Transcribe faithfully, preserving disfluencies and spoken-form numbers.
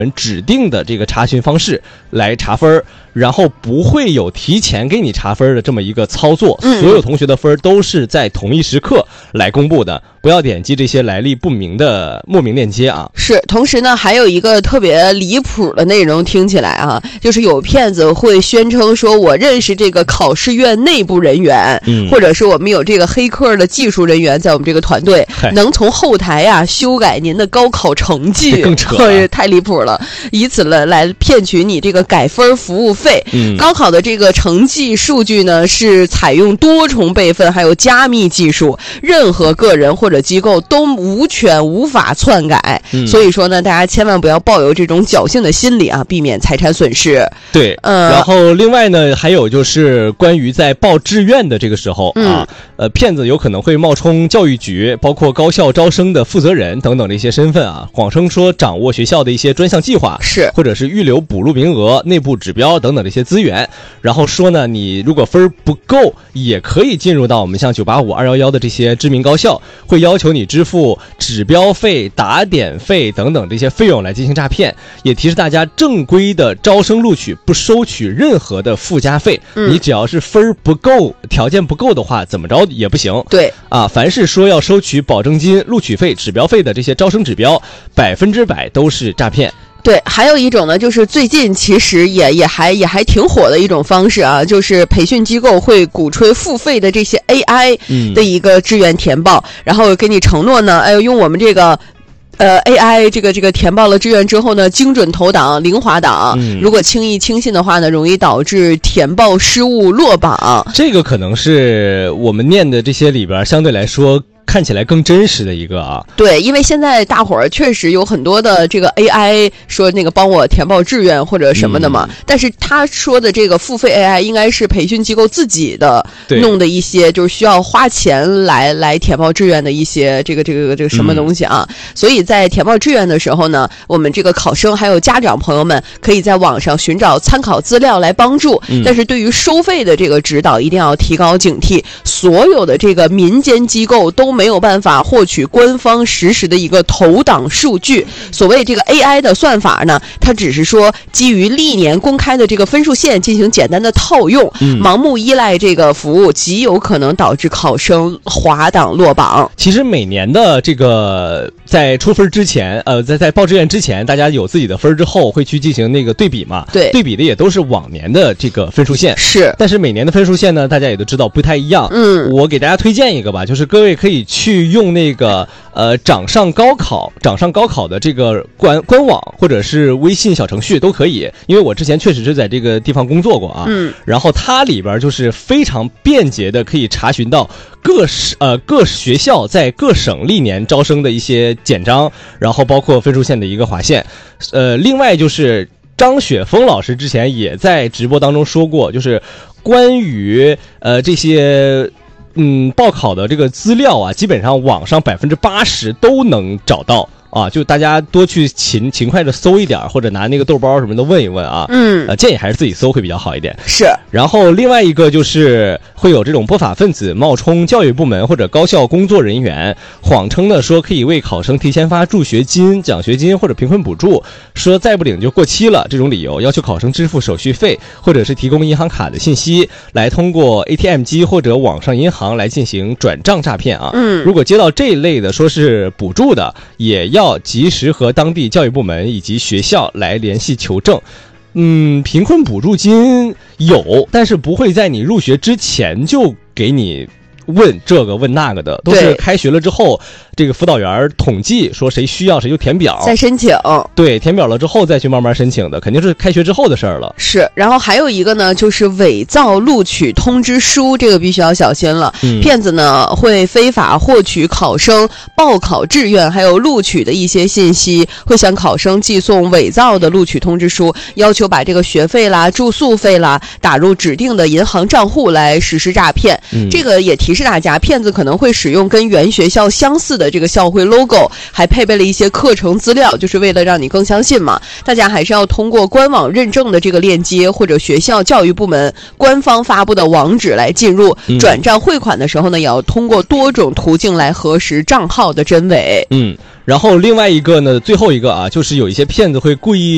指定的这个查询方式来查分，然后不会有提前给你查分的这么一个操作，所有同学的分都是在同一时刻来公布的，不要点击这些来历不明的莫名链接啊。 是，同时呢还有一个特别离谱的内容，听起来啊，就是有骗子会宣称说我认识这个考试院内部人员、嗯、或者是我们有这个黑客的技术人员在我们这个团队，能从后台啊修改您的高考成绩， 更扯了， 太离谱了，以此来来骗取你这个改分服务费。嗯，高考的这个成绩数据呢是采用多重备份还有加密技术，任何个人或者机构都无权无法篡改、嗯、所以说呢大家千万不要抱有这种侥幸的心理啊，避免财产损失。 对，嗯、呃，然后另外呢还有就是关于在报志愿的这个时候啊、嗯、呃骗子有可能会冒充教育局包括高校招生的负责人等等的一些身份啊，谎称说掌握学校的一些专项计划， 是或者是预留补录名额、内部指标等等的一些资源，然后说呢你如果分不够也可以进入到我们像九八五、二一一的这些知名高校，会要求你支付指标费、打点费等等这些费用来进行诈骗。也提示大家，正规的招生录取不收取任何的附加费、嗯、你只要是分不够、条件不够的话怎么着也不行。 对啊，凡是说要收取保证金、录取费、指标费的这些招生指标，百分之百都是诈骗。 对，还有一种呢，就是最近其实也也还也还挺火的一种方式啊，就是培训机构会鼓吹付费的这些 A I 的一个志愿填报、嗯、然后给你承诺呢，哎，用我们这个呃 A I 这个这个填报了志愿之后呢，精准投档、零滑档、嗯、如果轻易轻信的话呢，容易导致填报失误落榜。 这个可能是我们念的这些里边相对来说看起来更真实的一个啊。 对，因为现在大伙儿确实有很多的这个 A I 说那个帮我填报志愿或者什么的嘛、嗯、但是他说的这个付费 A I 应该是培训机构自己的弄的一些就是需要花钱来来填报志愿的一些这个这个这个什么东西啊、嗯、所以在填报志愿的时候呢，我们这个考生还有家长朋友们可以在网上寻找参考资料来帮助、嗯、但是对于收费的这个指导一定要提高警惕，所有的这个民间机构都没有办法获取官方实时的一个投档数据。所谓这个 A I 的算法呢，它只是说基于历年公开的这个分数线进行简单的套用、嗯、盲目依赖这个服务极有可能导致考生滑档落榜。 其实每年的这个在出分之前呃，在在报志愿之前，大家有自己的分之后会去进行那个对比嘛， 对， 对比的也都是往年的这个分数线， 是， 但是每年的分数线呢大家也都知道不太一样。嗯，我给大家推荐一个吧，就是各位可以去用那个呃掌上高考掌上高考的这个官官网或者是微信小程序都可以，因为我之前确实是在这个地方工作过啊。嗯，然后它里边就是非常便捷的可以查询到各呃各学校在各省历年招生的一些简章，然后包括分数线的一个划线。呃，另外就是张雪峰老师之前也在直播当中说过，就是关于呃这些嗯报考的这个资料啊，基本上网上百分之八十都能找到啊，就大家多去勤勤快的搜一点，或者拿那个豆包什么的问一问啊。嗯，呃，建议还是自己搜会比较好一点。 是。 然后另外一个就是会有这种不法分子冒充教育部门或者高校工作人员，谎称的说可以为考生提前发助学金、奖学金或者贫困补助，说再不领就过期了，这种理由要求考生支付手续费，或者是提供银行卡的信息，来通过 A T M 机或者网上银行来进行转账诈骗啊。嗯，如果接到这一类的说是补助的，也要要及时和当地教育部门以及学校来联系求证。嗯，贫困补助金有，但是不会在你入学之前就给你问这个问那个的，都是开学了之后这个辅导员统计说谁需要谁就填表再申请。 对，填表了之后再去慢慢申请的，肯定是开学之后的事儿了。 是。然后还有一个呢，就是伪造录取通知书，这个必须要小心了。嗯，骗子呢会非法获取考生报考志愿还有录取的一些信息，会向考生寄送伪造的录取通知书，要求把这个学费啦、住宿费啦打入指定的银行账户来实施诈骗。嗯，这个也提示大家，骗子可能会使用跟原学校相似的这个校徽 logo， 还配备了一些课程资料，就是为了让你更相信嘛。大家还是要通过官网认证的这个链接或者学校教育部门官方发布的网址来进入。嗯，转账汇款的时候呢，也要通过多种途径来核实账号的真伪。 嗯，然后另外一个呢，最后一个啊，就是有一些骗子会故意